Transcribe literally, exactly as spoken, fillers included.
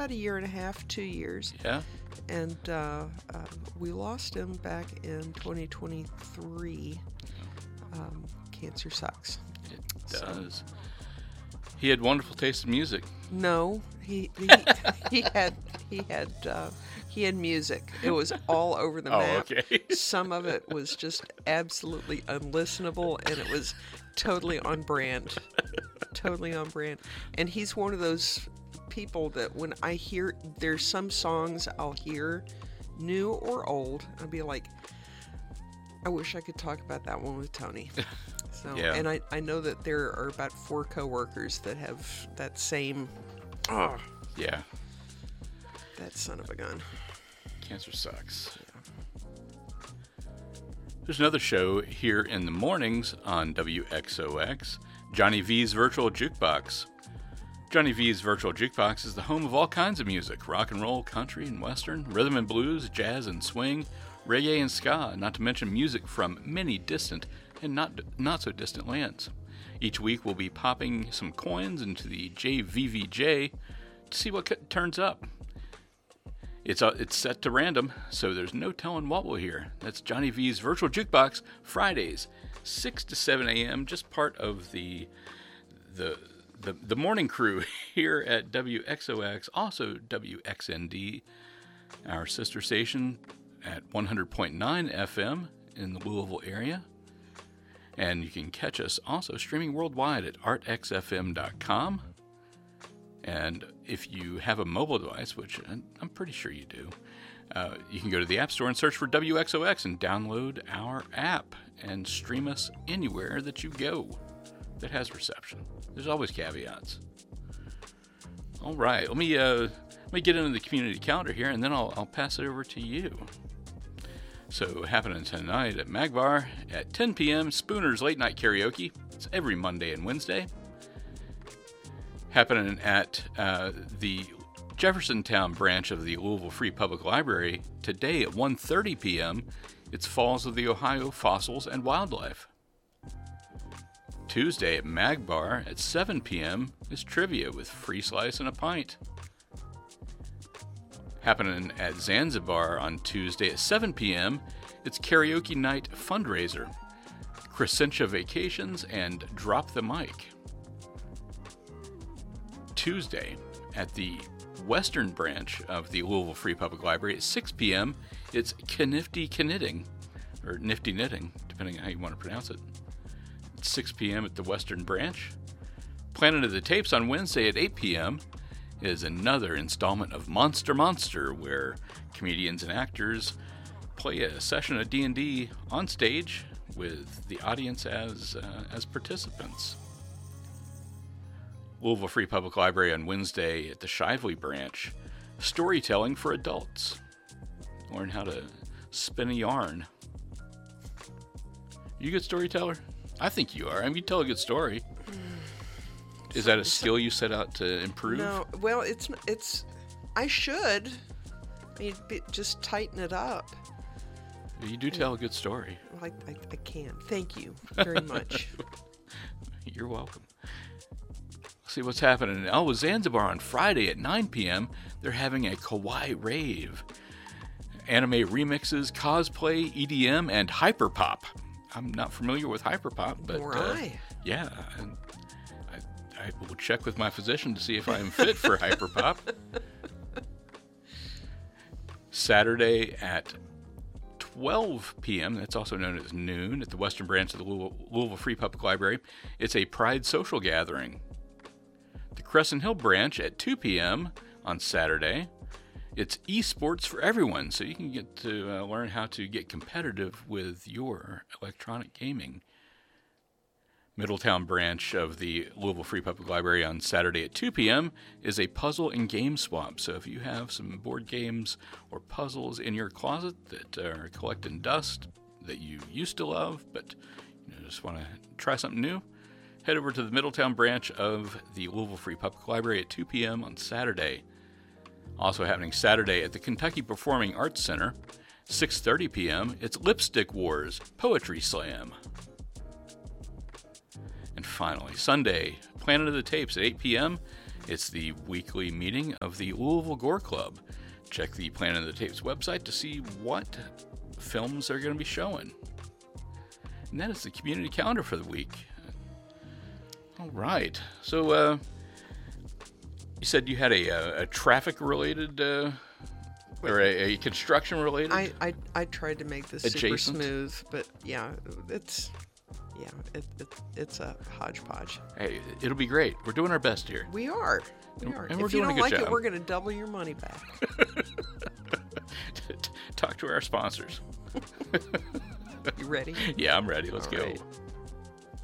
about a year and a half, two years. Yeah. And uh, uh, we lost him back in twenty twenty-three. Um, cancer sucks. It does. So, he had wonderful taste in music. No, he he, he had he had uh, he had music. It was all over the oh, map. Okay. Some of it was just absolutely unlistenable, and it was totally on brand. Totally on brand. And he's one of those people that when I hear, there's some songs I'll hear, new or old, I'll be like, I wish I could talk about that one with Tony. So, yeah. And I, I know that there are about four coworkers that have that same, oh, yeah, that son of a gun. Cancer sucks. Yeah. There's another show here in the mornings on W X O X, Johnny V's Virtual Jukebox. Johnny V's Virtual Jukebox is the home of all kinds of music, rock and roll, country and western, rhythm and blues, jazz and swing, reggae and ska, not to mention music from many distant and not not so distant lands. Each week we'll be popping some coins into the J V V J to see what c- turns up. It's uh, it's set to random, so there's no telling what we'll hear. That's Johnny V's Virtual Jukebox, Fridays, six to seven a.m., just part of the the the, the morning crew here at W X O X, also W X N D, our sister station at one hundred point nine F M in the Louisville area. And you can catch us also streaming worldwide at art x f m dot com. And if you have a mobile device, which I'm pretty sure you do, uh, you can go to the App Store and search for W X O X and download our app and stream us anywhere that you go that has reception. There's always caveats. All right, let me uh, let me get into the community calendar here, and then I'll I'll pass it over to you. So, happening tonight at Magbar at ten p.m., Spooner's Late Night Karaoke. It's every Monday and Wednesday. Happening at uh, the Jeffersontown branch of the Louisville Free Public Library today at one thirty p.m., it's Falls of the Ohio Fossils and Wildlife. Tuesday at Magbar at seven p.m. is Trivia with Free Slice and a Pint. Happening at Zanzibar on Tuesday at seven p.m., it's Karaoke Night Fundraiser, Crescentia Vacations, and Drop the Mic. Tuesday at the Western branch of the Louisville Free Public Library at six p.m., it's Knifty Knitting, or Nifty Knitting, depending on how you want to pronounce it. At six p.m. at the Western branch. Planet of the Tapes on Wednesday at eight p.m., is another installment of Monster Monster, where comedians and actors play a session of D and D on stage with the audience as uh, as participants. Louisville Free Public Library on Wednesday at the Shively branch, storytelling for adults. Learn how to spin a yarn. You a good storyteller? I think you are. I mean, you tell a good story. Is that a skill you set out to improve? No, well, it's it's. I should. I mean, be, just tighten it up. You do tell a good story. Well, I, I, I can. Thank you very much. You're welcome. Let's see what's happening. Oh, Zanzibar on Friday at nine p.m. They're having a kawaii rave. Anime remixes, cosplay, E D M, and hyperpop. I'm not familiar with hyperpop, but Nor uh, I. yeah. And I will check with my physician to see if I am fit for hyperpop. Saturday at twelve p.m., that's also known as noon, at the Western branch of the Louisville Free Public Library, it's a Pride social gathering. The Crescent Hill branch at two p.m. on Saturday, it's esports for everyone, so you can get to uh, learn how to get competitive with your electronic gaming. Middletown branch of the Louisville Free Public Library on Saturday at two p.m. is a puzzle and game swap. So if you have some board games or puzzles in your closet that are collecting dust that you used to love, but you know, just want to try something new, head over to the Middletown branch of the Louisville Free Public Library at two p.m. on Saturday. Also happening Saturday at the Kentucky Performing Arts Center, six thirty p.m., it's Lipstick Wars Poetry Slam. And finally, Sunday, Planet of the Tapes at eight p.m. It's the weekly meeting of the Louisville Gore Club. Check the Planet of the Tapes website to see what films they're going to be showing. And that is the community calendar for the week. All right. So, uh, you said you had a, a, a traffic-related, uh, or a, a construction-related? I, I I tried to make this Adjacent? super smooth, but yeah, it's yeah, it, it it's a hodgepodge. Hey, it'll be great. We're doing our best here. We are. We And- are. and we're if you doing a don't good like job. it, we're going to double your money back. Talk to our sponsors. You ready? Yeah, I'm ready. Let's All go. right.